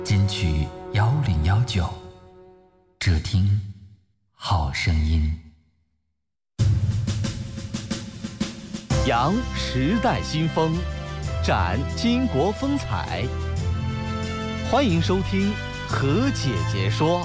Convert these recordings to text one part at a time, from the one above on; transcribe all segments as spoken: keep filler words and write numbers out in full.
金曲幺零幺九，只听好声音。 扬时代新风，展巾帼风采。欢迎收听何姐姐说。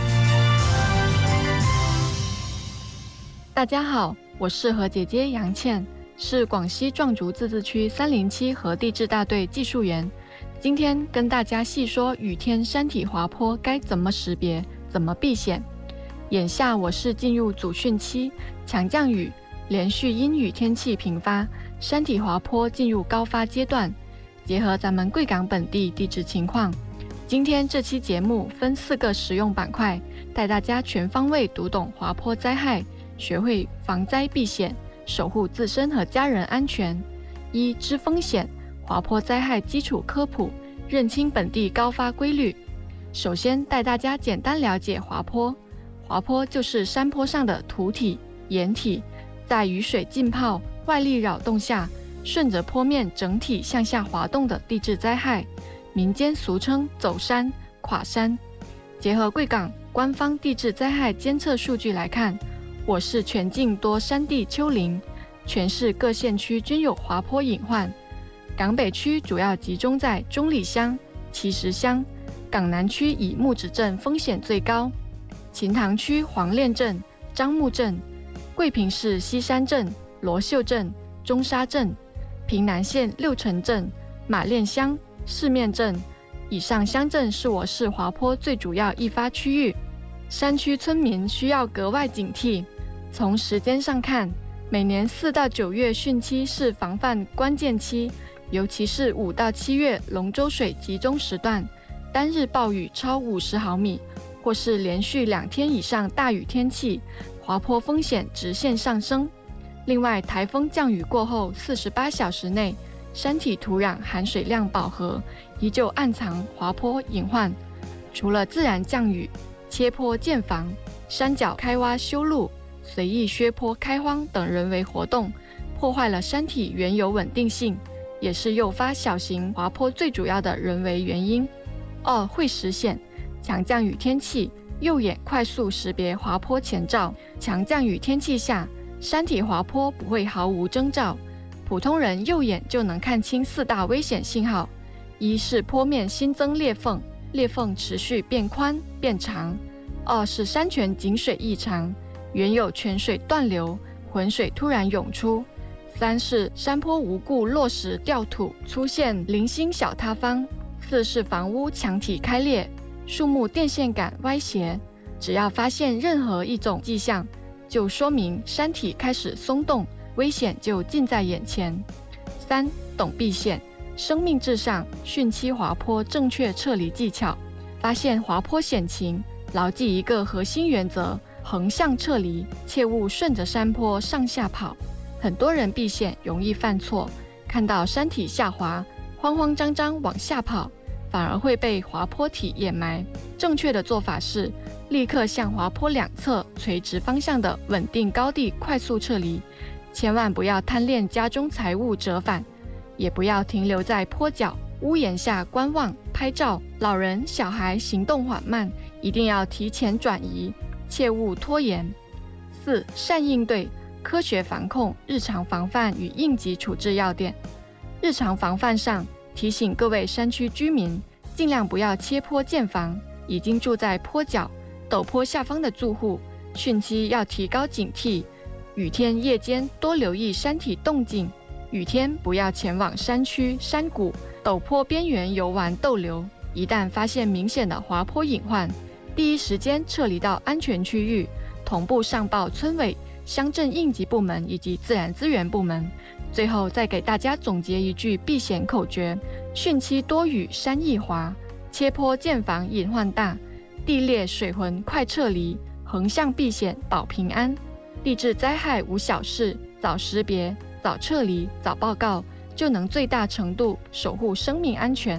大家好，我是何姐姐杨倩，是广西壮族自治区三零七河地质大队技术员。今天跟大家细说雨天山体滑坡该怎么识别，怎么避险。眼下我市进入主汛期，强降雨，连续阴雨天气频发，山体滑坡进入高发阶段。结合咱们贵港本地地质情况，今天这期节目分四个实用板块，带大家全方位读懂滑坡灾害，学会防灾避险，守护自身和家人安全。一、知风险，滑坡灾害基础科普，认清本地高发规律。首先带大家简单了解滑坡。滑坡就是山坡上的土体、岩体，在雨水浸泡、外力扰动下，顺着坡面整体向下滑动的地质灾害，民间俗称走山、垮山。结合贵港官方地质灾害监测数据来看，我市全境多山地丘陵，全市各县区均有滑坡隐患。港北区主要集中在中里乡、奇石乡，港南区以木子镇风险最高，秦塘区黄练镇、樟木镇，桂平市西山镇、罗秀镇、中沙镇，平南县六城镇、马练乡、四面镇。以上乡镇是我市滑坡最主要易发区域，山区村民需要格外警惕。从时间上看，每年四到九月汛期是防范关键期，尤其是五到七月龙舟水集中时段，单日暴雨超五十毫米，或是连续两天以上大雨天气，滑坡风险直线上升。另外，台风降雨过后四十八小时内，山体土壤含水量饱和，依旧暗藏滑坡隐患。除了自然降雨、切坡建防、山脚开挖修路、随意削坡开荒等人为活动，破坏了山体原有稳定性，也是诱发小型滑坡最主要的人为原因。二、会识险，强降雨天气，右眼快速识别滑坡前兆。强降雨天气下，山体滑坡不会毫无征兆，普通人右眼就能看清四大危险信号：一是坡面新增裂缝，裂缝持续变宽变长；二是山泉井水异常，原有泉水断流，浑水突然涌出；三是山坡无故落石掉土，出现零星小塌方；四是房屋墙体开裂，树木电线杆歪斜。只要发现任何一种迹象，就说明山体开始松动，危险就近在眼前。三、懂避险，生命至上，汛期滑坡正确撤离技巧。发现滑坡险情，牢记一个核心原则：横向撤离，切勿顺着山坡上下跑。很多人避险容易犯错，看到山体下滑，慌慌张张往下跑，反而会被滑坡体掩埋。正确的做法是，立刻向滑坡两侧垂直方向的稳定高地快速撤离，千万不要贪恋家中财物折返，也不要停留在坡脚、屋檐下观望拍照。老人、小孩行动缓慢，一定要提前转移，切勿拖延。四、善应对，科学防控，日常防范与应急处置要点。日常防范上，提醒各位山区居民，尽量不要切坡建房。已经住在坡脚、陡坡下方的住户，汛期要提高警惕，雨天夜间多留意山体动静，雨天不要前往山区、山谷、陡坡边缘游玩逗留。一旦发现明显的滑坡隐患，第一时间撤离到安全区域，同步上报村委、乡镇应急部门以及自然资源部门。最后再给大家总结一句避险口诀：汛期多雨山易滑，切坡建房隐患大，地裂水浑快撤离，横向避险保平安。地质灾害无小事，早识别、早撤离、早报告，就能最大程度守护生命安全。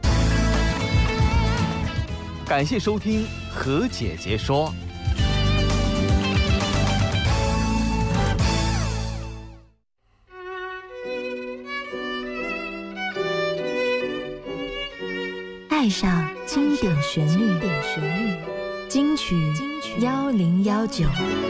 感谢收听何姐姐说。 爱上经典旋律，经曲幺零幺九。